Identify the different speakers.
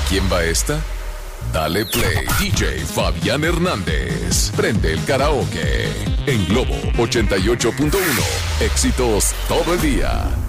Speaker 1: quién va esta? Dale play, DJ Fabián Hernández. Prende el karaoke en Globo 88.1. Éxitos todo el día.